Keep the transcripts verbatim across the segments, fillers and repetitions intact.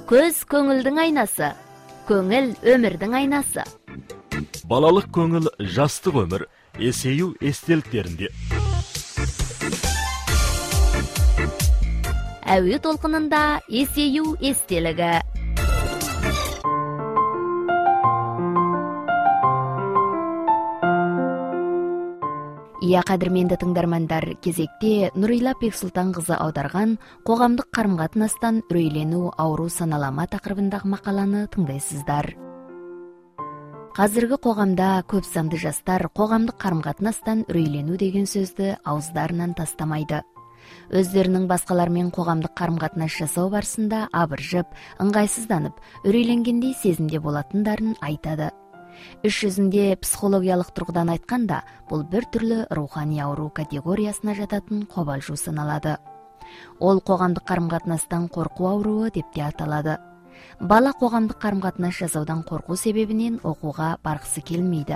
Көз көңілдің айнасы, көңіл өмірдің айнасы. Балалық көңіл жастық өмір, есею естеліктерінде. Әуе толқынында есею естелігі. Иә, қадірменді тыңдармандар, кезекте Нұрила Бексұлтанқызы аударған қоғамдық қарым-қатынастан үрейлену ауру саналама тақырыбындағы мақаланы тыңдайсыздар. Қазіргі қоғамда көп санды жастар қоғамдық қарым-қатынастан үрейлену деген сөзді ауыздарынан тастамайды. Өздерінің басқалармен қоғамдық қарым-қатынас жасау барысында абыржып, ыңғайсызданып, үрейленгендей сезімде болатындарын айтады. Іс жүзінде психологиялық тұрғыдан айтқанда, бұл бір түрлі рухани ауру категориясына жататын қобалжу саналады. Ол қоғамдық қарым-қатынастан қорқу ауруы деп те аталады. Бала қоғамдық қарым-қатынас жасаудан қорқу себебінен оқуға барғысы келмейді.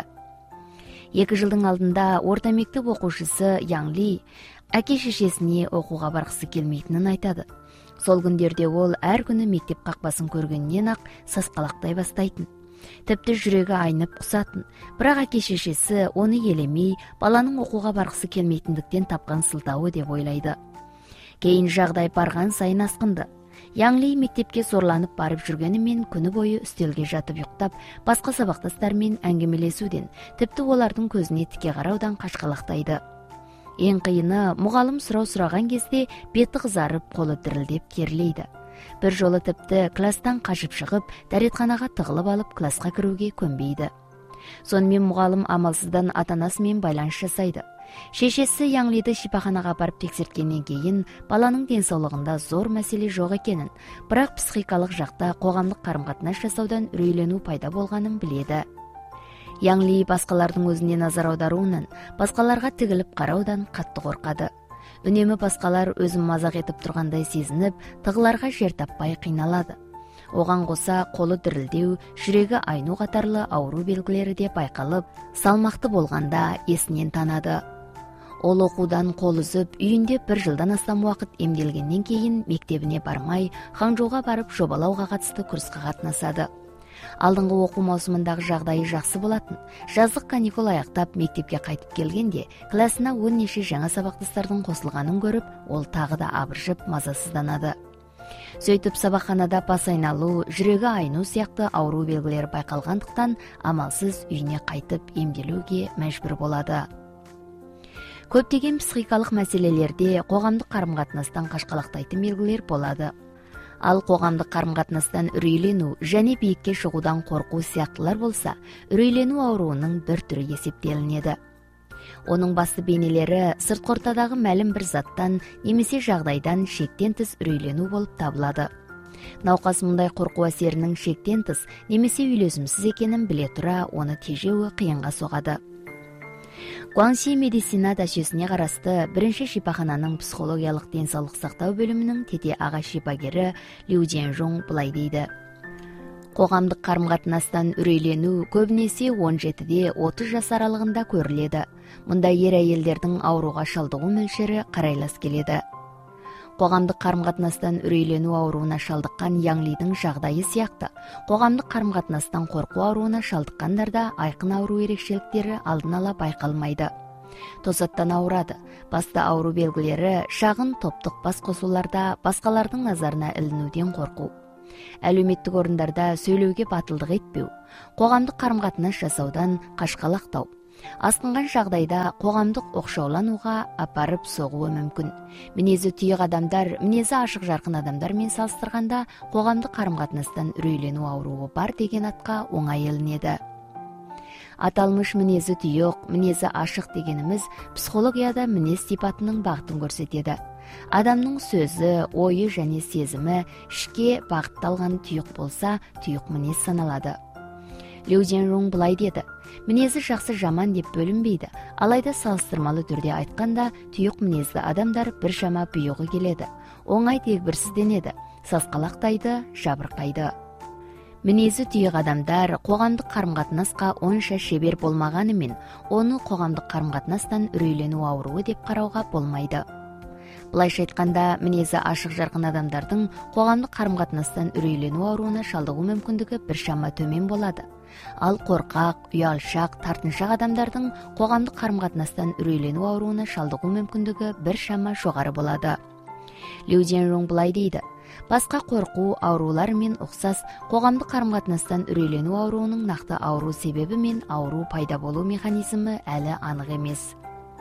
Екі жылдың алдында орта мектеп оқушысы Яңли әке-шешесіне оқуға барғысы келмейтінін айтады. Сол күндерде ол әр күні мектеп қақпасын көргеннен ақ сасқалақтай бастайтын. Тіпті жүрегі айнып құсатын, бірақ әке-шешесі оны елемей, баланың оқуға барғысы келмейтіндіктен тапқан сылтауы деп ойлайды. Кейін жағдай барған сайын асқынды. Яңли мектепке сорланып барып жүргенімен күні бойы үстелге жатып ұйықтап, басқа сабақтастармен әңгімелесуден, тіпті олардың көзіне тіке қараудан қашқалақтайды. Ең қиыны, мұғалім сұрау сұраған кезде беті қызарып, қолы дірілдеп терлейді. Бір жолы тіпті кластан қашып шығып, дәретханаға тығылып алып, класқа кіруге көнбейді. Сонымен мұғалім амалсыздан ата-анасымен байланыс жасайды. Шешесі Яңлиді шипаханаға барып тексерткеннен кейін баланың денсаулығында зор мәселе жоқ екенін, бірақ психикалық жақта қоғамдық қарым-қатынас жасаудан үрейлену пайда болғанын біледі. Яңли басқалардың өзіне назар аударуынан, басқаларға тігіліп қараудан қатты қорқады. Үнемі басқалар өзін мазақ етіп тұрғандай сезініп, тығыларға жер таппай қиналады. Оған қоса қолы дірілдеу, жүрегі айну қатарлы ауру белгілері де байқалып, салмақты болғанда есінен танады. Ол оқудан қол үзіп, үйінде бір жылдан астам уақыт емделгеннен кейін мектебіне бармай, Ханчжоуға барып жобалауға қатысты курсқа қатынасады. Алдыңғы оқу маусымындағы жағдайы жақсы болатын. Жаздық каникул аяқтап мектепке қайтып келгенде, класына он неше жаңа сабақтастардың қосылғанын көріп, ол тағы да абыржып мазасызданады. Сөйтіп сабақханада бас айналу, жүрегі айну сияқты ауру белгілері байқалғандықтан, амалсыз үйіне қайтып емделуге мәжбүр болады. Көптеген психикалық мәселелерде қоғамдық қарым-қатынастан қашқалақтайтын белгілер болады. Ал қоғамдық қарым-қатынастан үрейлену және биікке шығудан қорқу сияқтылар болса, үрейлену ауруының бір түрі есептелінеді. Оның басты бейнелері сыртқы ортадағы мәлім бір заттан немесе жағдайдан шектен тыс үрейлену болып табылады. Науқас мұндай қорқу әсерінің шектен тыс немесе үйлесімсіз екенін біле тұра, оны тежеуі қиынға соғады. Гуанси медицина дәшесіне қарасты бірінші шипахананың психологиялық денсаулық сақтау бөлімінің тете аға шипагері Лю Дженжон былай дейді. Қоғамдық қарым-қатынастан үрейлену көбінесе он жетіде отыз жас аралығында көріледі. Мұнда ер әйелдердің ауруға шалдығу мөлшері қарайлас келеді. Қоғамдық қарым-қатынастан үрейлену ауруына шалдыққан Яңлидің жағдайы сияқты, қоғамдық қарым-қатынастан қорқу ауруына шалдыққандарда айқын ауру ерекшеліктері алдын ала байқалмайды. Тосаттан ауырады. Басты ауру белгілері шағын топтық бас қосуларда басқалардың назарына ілінуден қорқу. Әлеуметтік орындарда сөйлеуге батылдық етпеу, қоғамдық қарым-қатынас жасаудан қашқалақтау. Асқынған жағдайда қоғамдық оқшаулануға апарып соғуы мүмкін. Мінезі тұйық адамдар, мінезі ашық жарқын адамдармен салыстырғанда қоғамдық қарым-қатынастан үрейлену ауруы бар деген атқа оңай ілінеді. Аталмыш мінезі тұйық, мінезі ашық дегеніміз психологияда мінез сипатының бағытын көрсетеді. Адамның сөзі, ойы және сезімі ішке бағытталған тұйық болса, тұйық мінез саналады. Лю Дженжон былай деді. Мінезі жақсы жаман деп бөлінбейді, алайда салыстырмалы түрде айтқанда тұйық мінезді адамдар біршама бұйығы келеді. Оңай дегбірсізденеді, сасқалақтайды, жабырқайды. Мінезі тұйық адамдар қоғамдық қарым-қатынасқа онша шебер болмағанымен, оны қоғамдық қарым-қатынастан үрейлену ауруы деп қарауға болмайды. Былайша айтканда, мінезі ашық жарқын адамдардың қоғамдық қарым-қатынастан үрейлену ауруына шалдығу мүмкіндігі біршама төмен болады. Ал қорқақ, ұялшақ, тартыншақ адамдардың қоғамдық қарым-қатынастан үрейлену ауруына шалдығу мүмкіндігі біршама жоғары болады. Лю Цзяньрong былай дейді: басқа қорқу аурулармен ұқсас қоғамдық қарым-қатынастан үрейлену ауруының нақты ауру себебі мен ауру пайда болу механизмі әлі анық емес.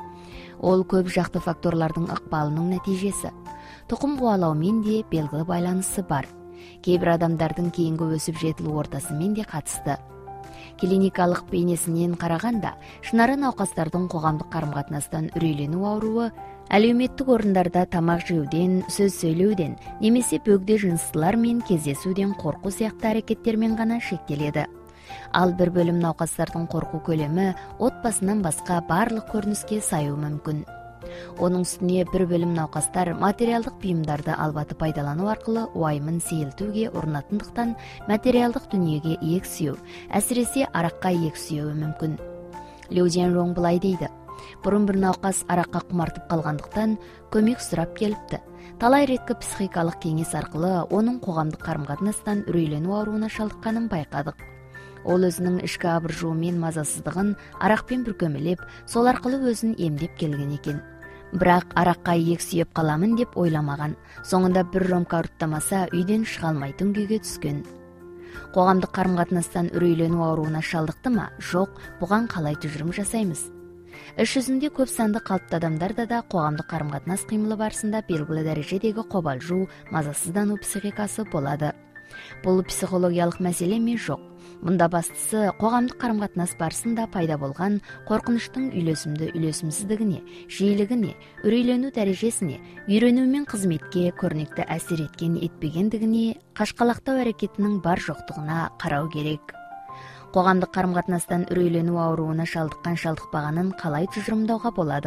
Ол көп жақты факторлардың ықпалының нәтижесі. Тұқым қуалаумен де белгілі байланысы бар. Кейбір адамдардың кейінгі өсіп жетілу ортасымен де қатысты. Клиникалық бейнесінен қарағанда, шынары науқастардың қоғамдық қарым-қатынастан үрейлену ауруы әлеуметтік орындарда тамақ жеуден, сөз сөйлеуден, немесе бөгде жыныстылармен кездесуден қорқу сияқты әрекеттермен ғана шектеледі. Ал бір бөлім науқастардың қорқу көлемі отбасынан басқа барлық көрініске саюы мүмкін. Оның үстіне бір бөлім науқастар материалдық бұйымдарды албаты пайдалану арқылы уайымын сейілтуге ұрынатындықтан материалдық дүниеге иек сүйеу, әсіресе араққа иек сүйеуі мүмкін. Лю Цзяньрong былай дейді: бұрын бір науқас араққа құмартып қалғандықтан көмек сұрап келіпті. Талай реткі психикалық кеңес арқылы оның қоғамдық қарым-қатынастан үрейлену ауруына шалдыққанын байқадық. Ол өзінің ішкі абыржуымен мазасыздығын арақпен бүркемелеп, сол арқылы өзін емдеп келген екен. Бірақ араққа иек сүйеп қаламын деп ойламаған. Соңында бір ромка ұрттамаса үйден шыға алмайтын күйге түскен. Қоғамдық қарым-қатынастан үрейлену ауруына шалдықты ма? Жоқ, бұған қалай тұжырым жасаймыз? Іс жүзінде көп санды қалыпты адамдарда да қоғамдық қарым-қатынас қимылы барысында белгілі дәрежедегі қобалжу, мазасыздану психикасы болады. Бұл психологиялық мәселе ме? Жоқ. Мұнда бастысы қоғамдық қарым-қатынас барысында пайда болған қорқыныштың үйлесімді үйлесімсіздігіне, жиілігіне, үрейлену дәрежесіне, үйрену мен қызметке көрнекті әсер еткен етпегендігіне, қашқалақтау әрекетінің бар жоқтығына қарау керек. Қоғамдық қарым-қатынастан үрейлену ауруына шалдыққан шалдықпағанын қалай тұжырымдауға болады?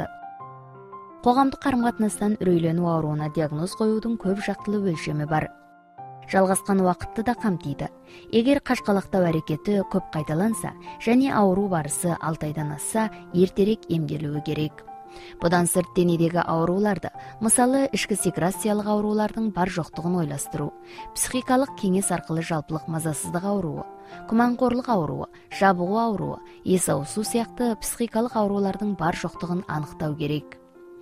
Қоғамдық қарым-қатынастан үрейлену ауруына диагноз қоюдың көп жақтылы өлшемі бар. Жалғасқан уақытты да қамтиды. Егер қашқалақтау әрекеті көп қайталанса және ауру барысы алты айдан асса, ертерек емделуі керек. Бұдан сырт денедегі ауруларды, мысалы ішкі секрециялық аурулардың бар жоқтығын ойластыру, психикалық кеңес арқылы жалпылық мазасыздық ауруы, күмәнқорлық ауруы, жабығу ауруы, ес ауысу сияқты психикалық аурулардың бар жоқтығын анықтау керек.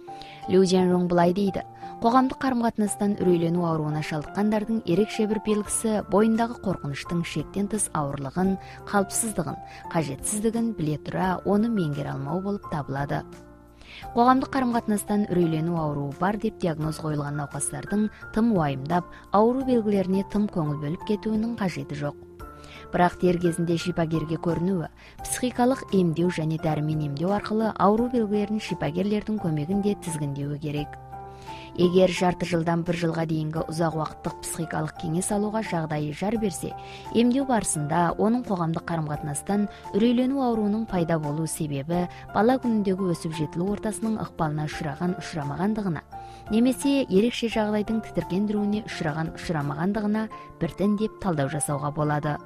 Лю Цзяньрong былай дейді: қоғамдық қарым-қатынастан үрейлену ауруына шалдыққандардың ерекше бір белгісі бойындағы қорқыныштың шектен тыс ауырлығын, қалыпсыздығын, қажетсіздігін біле тұра оны меңгере алмау болып табылады. Қоғамдық қарым-қатынастан үрейлену ауруы бар деп диагноз қойылған науқастардың тым уайымдап, ауру белгілеріне тым көңіл бөліп кетуінің қажеті жоқ. Бірақ дер кезінде шипагерге көрінуі, психикалық емдеу және дәрімен емдеу арқылы ауру белгілерін шипагерлердің көмегінде тізгіндеуі керек. Егер жарты жылдан бір жылға дейінгі ұзақ уақыттық психикалық кеңес алуға жағдайы жар берсе, емдеу барысында оның қоғамдық қарым-қатынастан үрейлену ауруының пайда болу себебі бала күніндегі өсіп жетілу ортасының ықпалына ұшыраған ұшырамағандығына, немесе ерекше жағдайдың тітіркендіруіне ұшыраған ұшырамағандығына біртіндеп талдау жасауға болады.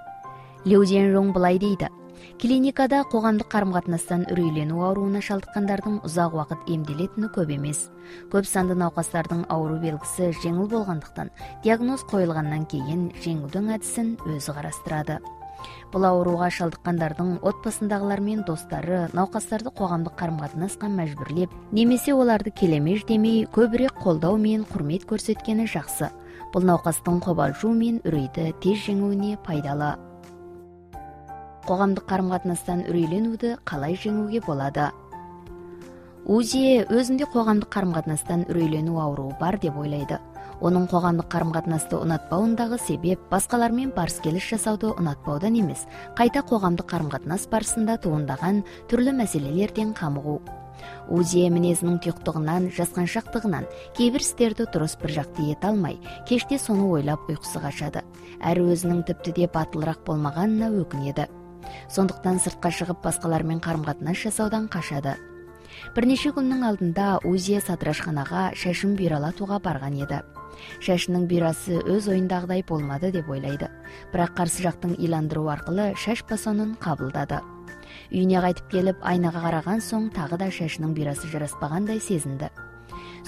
Лю Цзяньрong былай дейді: клиникада қоғамдық қарым-қатынастан үрейлену ауруына шалдыққандардың ұзақ уақыт емделетіні көп емес. Көп санды науқастардың ауру белгісі жеңіл болғандықтан, диагноз қойылғаннан кейін жеңудің әдісін өзі қарастырады. Бұл ауруға шалдыққандардың отбасындағылар мен достары науқастарды қоғамдық қарым-қатынасқа мәжбүрлеп, немесе оларды келемеж демей, көбірек қолдау мен құрмет көрсеткені жақсы. Бұл науқастың қобалжу мен үрейді тез жеңуіне пайдалы. Қоғамдық қарым-қатынастан үрейленуді қалай жеңуге болады? Узи өзінде қоғамдық қарым-қатынастан үрейлену ауруы бар деп ойлайды. Оның қоғамдық қарым-қатынасты ұнатпауындағы себеп басқалармен барыс-келіс жасауды ұнатпаудан емес, қайта қоғамдық қарым-қатынас барысында туындаған түрлі мәселелерден қамығу. Узи мінезінің тұйықтығынан, жасқаншақтығынан кейбір істерді дұрыс бір жақты ете алмай, кеште соны ойлап ұйқысы қашады. Әрі өзінің тіпті де батылырақ болмағанына өкінеді. Сондықтан сыртқа шығып басқалармен қарым-қатынас жасаудан қашады. Бірнеше күннің алдында Узи сатырашханаға шашын бұйралатуға барған еді. Шашының бұйрасы өз ойындағыдай болмады деп ойлайды. Бірақ қарсы жақтың иландыру арқылы шаш басонын қабылдады. Үйіне қайтып келіп, айнаға қараған соң тағы да шашының бұйрасы жараспағандай сезінді.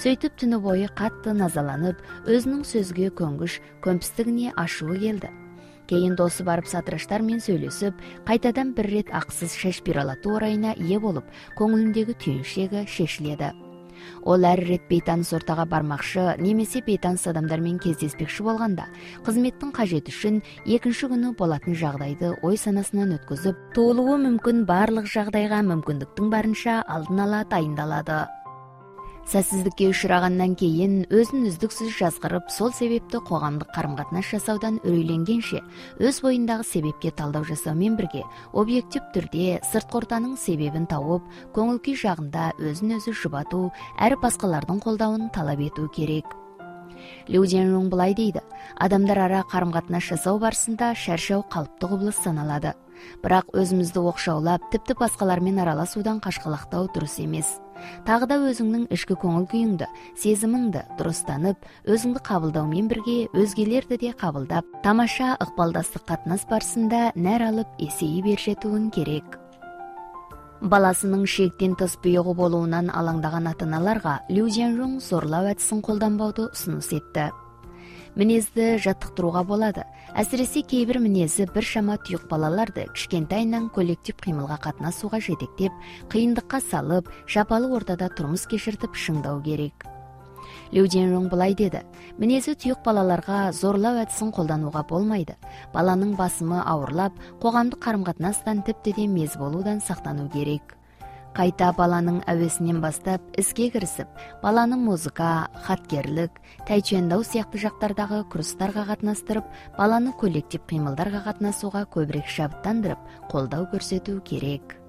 сөйтіп түні бойы қатты назаланып, өзінің сөзге көнгіш, көмпістігіне ашуы келді. Кейін досы барып сатыраштармен сөйлесіп, қайтадан бір рет ақсыз шашпиралату орайына ие болып, көңіліндегі түйіншегі шешіледі. Ол әр рет бейтаныс ортаға бармақшы, немесе бейтаныс адамдармен кездеспекші болғанда, қызметтің қажеті үшін екінші күні болатын жағдайды ой санасынан өткізіп, туылуы мүмкін барлық жағдайға мүмкіндіктің барынша алдын ала дайындалады. Сәтсіздікке ұшырағаннан кейін өзін үздіксіз жазғырып, сол себепті қоғамдық қарым-қатынас жасаудан үрейленгенше, өз бойындағы себепке талдау жасаумен бірге, объектив түрде сыртқы ортаның себебін тауып, көңіл-күй жағында өзін өзі жұбату, әрі басқалардың қолдауын талап ету керек. Лю Цзяньжун былай дейді: адамдар ара қарым-қатынас жасау барысында шаршау қалыпты құбылыс саналады. Бірақ өзімізді оқшаулап, тіпті басқалармен араласудан қашқалақтау дұрыс емес. Тағы да өзіңнің ішкі көңіл күйіңді, сезіміңді дұрыстанып, өзіңді қабылдаумен бірге өзгелерді де қабылдап, тамаша ықпалдастық қатынас барысында нәр алып есейіп ержетуің керек. Баласының шектен тыс бұйығы болуынан алаңдаған ата-аналарға Лю Цзяньжун зорлау әдісін қолданбауды ұсыныс етті. Мінезді жаттықтыруға болады. Әсіресе кейбір мінезі бір шама тұйық балаларды кішкентайынан коллектив қимылға қатынасуға жетектеп, қиындыққа салып, жапалы ортада тұрмыс кешіртіп шыңдау керек. Лю Цзяньжун былай деді: мінезі тұйық балаларға зорлау әдісін қолдануға болмайды. Баланың басымы ауырлап, қоғамдық қарым-қатынастан тіпті де мез болудан сақтану керек. Қайта баланың әуесінен бастап іске кірісіп, баланы музыка, хаткерлік, тайчуандау сияқты жақтардағы курстарға қатынастырып, баланы коллектив қимылдарға қатынасуға көбірек шабыттандырып, қолдау көрсету керек.